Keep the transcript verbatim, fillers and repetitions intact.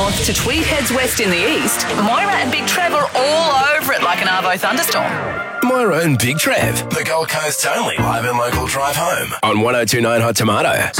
north to Tweed heads west in the east, Moira and Big Trev are all over it like an Arvo thunderstorm. Moira and Big Trev, the Gold Coast's only live and local drive home on one oh two point nine Hot Tomato.